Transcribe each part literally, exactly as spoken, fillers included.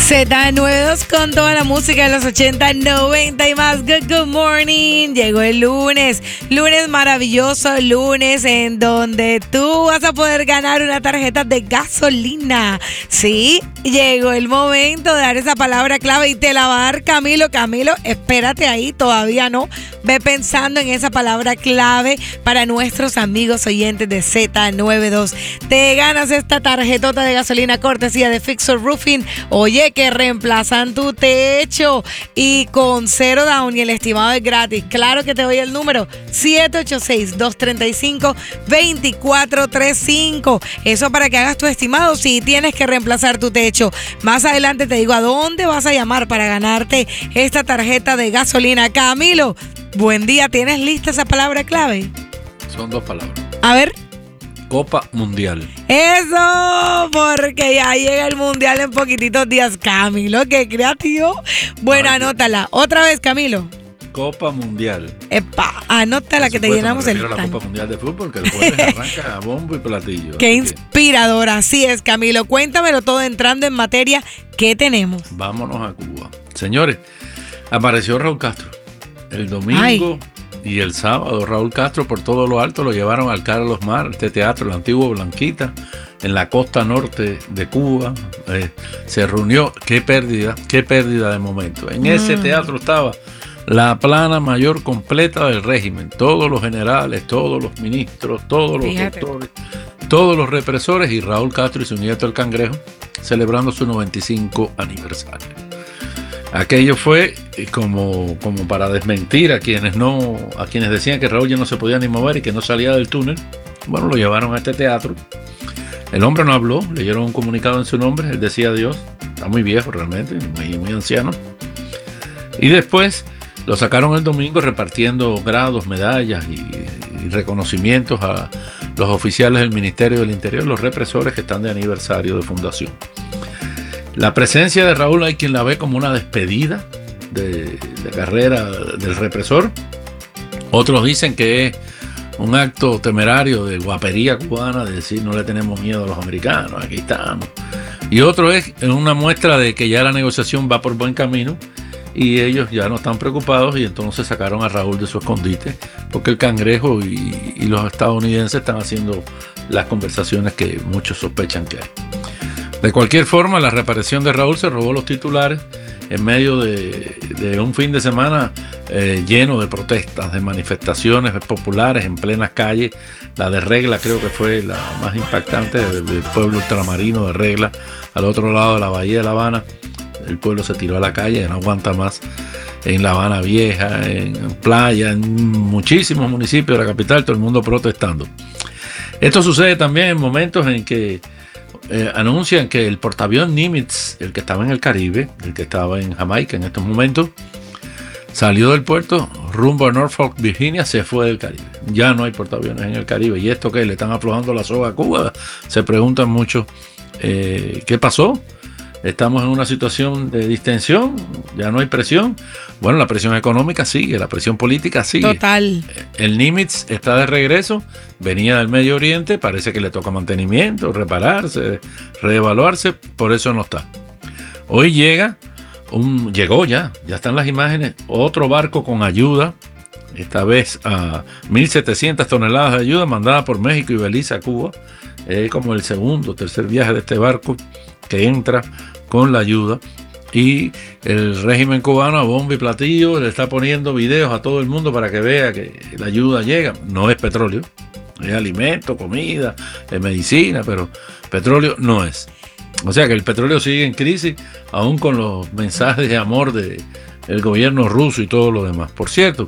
Z noventa y dos con toda la música de los ochenta, noventa y más. Good, good morning. Llegó el lunes. Lunes maravilloso, lunes en donde tú vas a poder ganar una tarjeta de gasolina. Sí, llegó el momento de dar esa palabra clave y te la va a dar Camilo. Camilo, espérate ahí, todavía no. Ve pensando en esa palabra clave para nuestros amigos oyentes de Z noventa y dos. Te ganas esta tarjetota de gasolina cortesía de Fixer Roofing. Oye, que reemplazan tu techo y con cero down y el estimado es gratis. Claro que te doy el número siete ocho seis, dos tres cinco, dos cuatro tres cinco. Eso para que hagas tu estimado si tienes que reemplazar tu techo. Más adelante te digo a dónde vas a llamar para ganarte esta tarjeta de gasolina. Camilo, buen día. ¿Tienes lista esa palabra clave? Son dos palabras. A ver. Copa Mundial. Eso, porque ya llega el Mundial en poquititos días. Camilo, qué creativo. Bueno, Ay, anótala. Otra vez, Camilo. Copa Mundial. Epa, anótala que te llenamos el tanque. La Copa Mundial de Fútbol, que el jueves arranca a bombo y platillo. Qué inspiradora, así es, Camilo. Cuéntamelo todo entrando en materia. ¿Qué tenemos? Vámonos a Cuba. Señores, apareció Raúl Castro el domingo. Ay. Y el sábado Raúl Castro por todo lo alto lo llevaron al Carlos Mar, este teatro, el antiguo Blanquita, en la costa norte de Cuba. Eh, se reunió, qué pérdida, qué pérdida de momento. En mm. ese teatro estaba la plana mayor completa del régimen, todos los generales, todos los ministros, todos los Fíjate. doctores, todos los represores y Raúl Castro y su nieto el Cangrejo celebrando su noventa y cinco aniversario. Aquello fue como, como para desmentir a quienes no, a quienes decían que Raúl ya no se podía ni mover y que no salía del túnel. Bueno, lo llevaron a este teatro. El hombre no habló, leyeron un comunicado en su nombre, él decía adiós, está muy viejo realmente, muy, muy anciano. Y después lo sacaron el domingo repartiendo grados, medallas y, y reconocimientos a los oficiales del Ministerio del Interior, los represores que están de aniversario de fundación. La presencia de Raúl hay quien la ve como una despedida de, de carrera del represor. Otros dicen que es un acto temerario de guapería cubana, de decir no le tenemos miedo a los americanos, aquí estamos. Y otro es una muestra de que ya la negociación va por buen camino y ellos ya no están preocupados y entonces sacaron a Raúl de su escondite porque el Cangrejo y, y los estadounidenses están haciendo las conversaciones que muchos sospechan que hay. De cualquier forma, la reaparición de Raúl se robó los titulares en medio de, de un fin de semana eh, lleno de protestas, de manifestaciones populares en plenas calles. La de Regla creo que fue la más impactante del, del pueblo ultramarino de Regla, al otro lado de la bahía de La Habana. El pueblo se tiró a la calle, no aguanta más. En La Habana Vieja, en, en Playa, en muchísimos municipios de la capital, todo el mundo protestando. Esto sucede también en momentos en que Eh, anuncian que el portaavión Nimitz, el que estaba en el Caribe, el que estaba en Jamaica en estos momentos, salió del puerto rumbo a Norfolk, Virginia, se fue del Caribe. Ya no hay portaaviones en el Caribe. ¿Y esto qué? ¿Le están aflojando la soga a Cuba? Se preguntan mucho eh, ¿qué pasó? Estamos en una situación de distensión, ya no hay presión. Bueno, la presión económica sigue, la presión política sigue. Total. El Nimitz está de regreso, venía del Medio Oriente, parece que le toca mantenimiento, repararse, reevaluarse, por eso no está. Hoy llega, un, llegó ya, ya están las imágenes, otro barco con ayuda, esta vez a mil setecientas toneladas de ayuda mandada por México y Belice a Cuba. Es como el segundo, tercer viaje de este barco que entra con la ayuda y el régimen cubano a bombo y platillo le está poniendo videos a todo el mundo para que vea que la ayuda llega. No es petróleo, es alimento, comida, es medicina, pero petróleo no es. O sea que el petróleo sigue en crisis, aún con los mensajes de amor de el gobierno ruso y todo lo demás. Por cierto,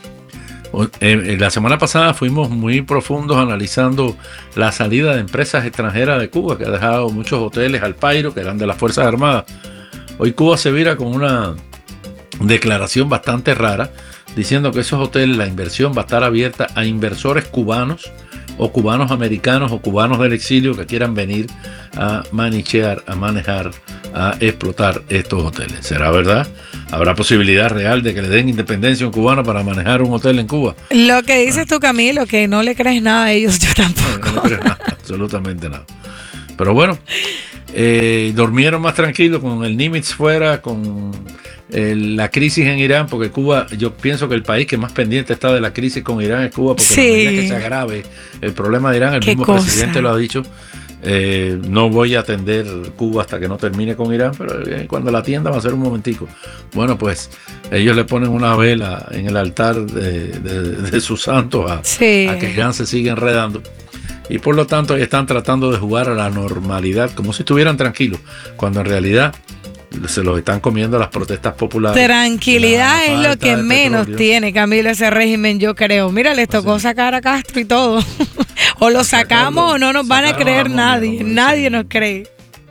la semana pasada fuimos muy profundos analizando la salida de empresas extranjeras de Cuba, que ha dejado muchos hoteles al pairo, que eran de las Fuerzas Armadas. Hoy Cuba se vira con una declaración bastante rara, diciendo que esos hoteles, la inversión va a estar abierta a inversores cubanos, o cubanos americanos, o cubanos del exilio que quieran venir a manichear, a manejar, a explotar estos hoteles. ¿Será verdad? ¿Habrá posibilidad real de que le den independencia a un cubano para manejar un hotel en Cuba? Lo que dices tú, Camilo, que no le crees nada a ellos, yo tampoco. No, no le crees nada, absolutamente nada. Pero bueno, eh, durmieron más tranquilos con el Nimitz fuera, con el, la crisis en Irán, porque Cuba, yo pienso que el país que más pendiente está de la crisis con Irán es Cuba, porque sí. a medida que se agrave el problema de Irán, el mismo cosa. presidente lo ha dicho, eh, no voy a atender Cuba hasta que no termine con Irán, pero eh, cuando la atienda va a ser un momentico. Bueno, pues ellos le ponen una vela en el altar de, de, de sus santos a, sí. a que Irán se siga enredando. Y por lo tanto están tratando de jugar a la normalidad, como si estuvieran tranquilos, cuando en realidad se los están comiendo las protestas populares. Tranquilidad es lo que menos tiene, Camilo, ese régimen, yo creo. Mira, les tocó Así. sacar a Castro y todo. O lo sacamos o no nos van a creer nadie. Nadie nos cree.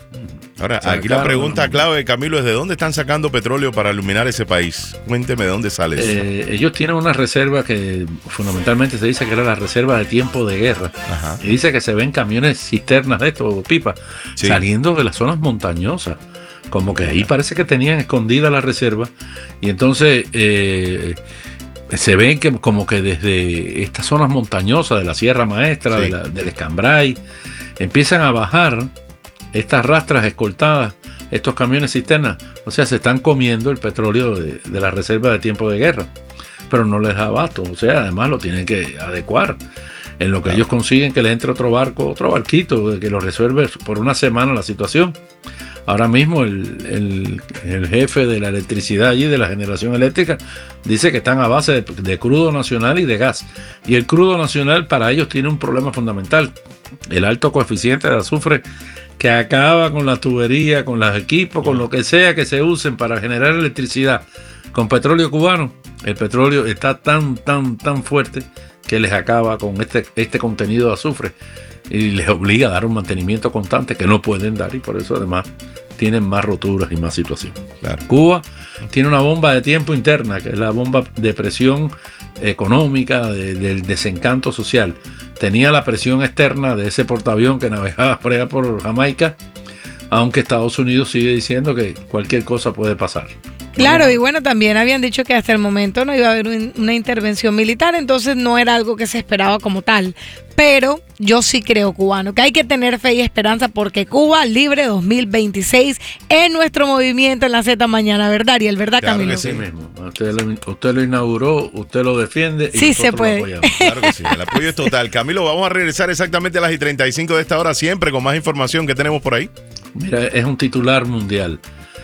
Ahora, aquí la pregunta clave, Camilo, es ¿de dónde están sacando petróleo para iluminar ese país? Cuénteme de dónde sale eso. Eh, ellos tienen una reserva que fundamentalmente se dice que era la reserva de tiempo de guerra. Ajá. Y dice que se ven camiones cisternas de estos, pipas, sí. saliendo de las zonas montañosas. Como que ahí parece que tenían escondida la reserva. Y entonces eh, se ven que como que desde estas zonas montañosas de la Sierra Maestra, sí. de la, del Escambray, empiezan a bajar estas rastras escoltadas, estos camiones cisternas, o sea, se están comiendo el petróleo de, de la reserva de tiempo de guerra, pero no les da abasto, o sea, además lo tienen que adecuar. En lo que claro. ellos consiguen que le entre otro barco, otro barquito, que lo resuelve por una semana la situación. Ahora mismo el, el, el jefe de la electricidad allí, de la generación eléctrica, dice que están a base de, de crudo nacional y de gas. Y el crudo nacional para ellos tiene un problema fundamental, el alto coeficiente de azufre que acaba con la tubería, con los equipos, con lo que sea que se usen para generar electricidad con petróleo cubano. El petróleo está tan, tan, tan fuerte que les acaba con este, este contenido de azufre y les obliga a dar un mantenimiento constante que no pueden dar, y por eso además tienen más roturas y más situación. Claro. Cuba tiene una bomba de tiempo interna, que es la bomba de presión económica, de, del desencanto social. Tenía la presión externa de ese portaavión que navegaba por allá por Jamaica, aunque Estados Unidos sigue diciendo que cualquier cosa puede pasar. Claro, y bueno, también habían dicho que hasta el momento no iba a haber un, una intervención militar, entonces no era algo que se esperaba como tal. Pero yo sí creo, cubano, que hay que tener fe y esperanza porque Cuba Libre dos mil veintiséis es nuestro movimiento en la Z mañana, ¿verdad, Ariel? ¿Verdad, claro Camilo? Que sí mismo. Usted lo, usted lo inauguró, usted lo defiende y sí, nosotros se puede. lo apoyamos. Claro que sí, el apoyo es total. Camilo, vamos a regresar exactamente a las y treinta y cinco de esta hora siempre con más información que tenemos por ahí. Mira, es un titular mundial.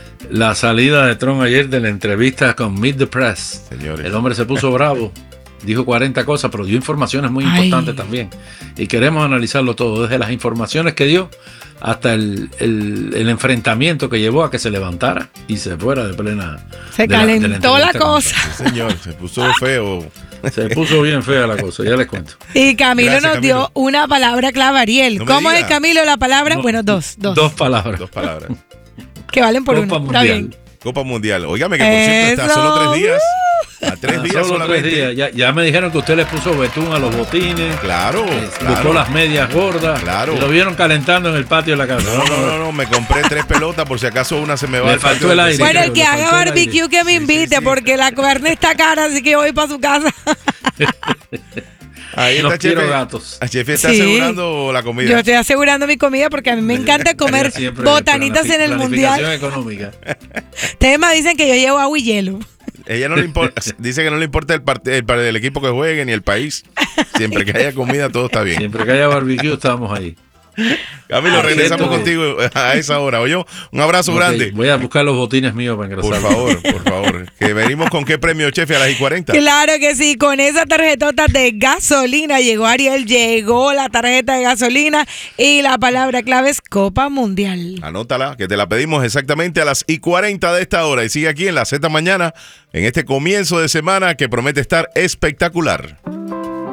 La salida de Trump ayer de la entrevista con Meet the Press. Señores. El hombre se puso bravo, dijo cuarenta cosas, pero dio informaciones muy importantes Ay. también. Y queremos analizarlo todo, desde las informaciones que dio hasta el, el, el enfrentamiento que llevó a que se levantara y se fuera de plena. Se de calentó la, la cosa. Sí, señor, se puso feo. Se puso bien fea la cosa, ya les cuento. Y Camilo Gracias, nos Camilo. dio una palabra clave, Ariel. No ¿Cómo es, Camilo, la palabra? No, bueno, dos, dos. Dos palabras. Dos palabras. Que valen por Copa uno. Mundial. Está bien. Copa Mundial. Óigame que por cierto está solo tres días. A tres ah, días solo solamente. Tres días. Ya, ya me dijeron que usted les puso betún a los botines. Claro, eh, claro. Buscó las medias gordas. Claro. Y lo vieron calentando en el patio de la casa. No, no, no, no. Me compré tres pelotas por si acaso una se me va. Le faltó el aire. Bueno, el que haga barbecue que me invite, sí, sí, sí. porque la carne está cara, así que voy para su casa. Ahí está, Chefe. Gatos. Chefe está sí. asegurando la comida. Yo estoy asegurando mi comida porque a mí me encanta comer botanitas en el mundial. Económica. Tema dicen que yo llevo agua y hielo. Ella no le importa, dice que no le importa el, part- el, el equipo que juegue ni el país. Siempre que haya comida todo está bien. Siempre que haya barbecue estamos ahí. Camilo, ah, regresamos contigo a esa hora. Oye, un abrazo okay, grande. Voy a buscar los botines míos para engrasar. Por favor, por favor. Que venimos con qué premio, Chefe, a las y cuarenta. Claro que sí, con esa tarjetota de gasolina. Llegó Ariel, llegó la tarjeta de gasolina y la palabra clave es Copa Mundial. Anótala, que te la pedimos exactamente a las y cuarenta de esta hora. Y sigue aquí en la Z Mañana, en este comienzo de semana que promete estar espectacular.